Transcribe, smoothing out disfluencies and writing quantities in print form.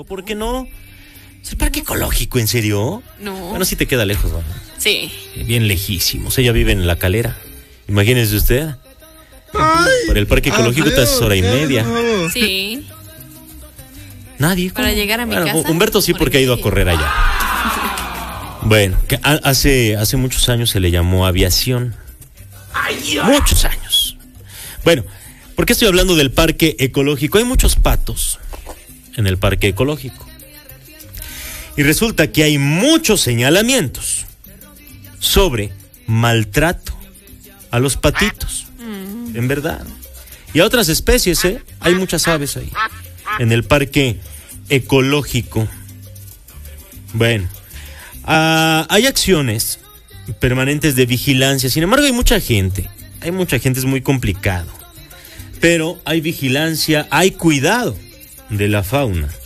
ecológico, ¿por qué no? ¿Es el parque ecológico, en serio? No. Bueno, sí te queda lejos, ¿no? Sí. Bien lejísimos. Ella vive en La Calera. Imagínese usted. Para el parque ecológico te haces hora y media. Sí. Nadie. Para llegar a mi casa. Humberto sí, porque ha ido a correr allá. Bueno, que hace muchos años se le llamó aviación. Muchos años. Bueno, ¿por qué estoy hablando del parque ecológico? Hay muchos patos en el parque ecológico. Y resulta que hay muchos señalamientos sobre maltrato a los patitos. En verdad. Y a otras especies, ¿eh? Hay muchas aves ahí. En el parque ecológico. Bueno. Hay acciones permanentes de vigilancia. Sin embargo, hay mucha gente, es muy complicado. Pero hay vigilancia, hay cuidado de la fauna.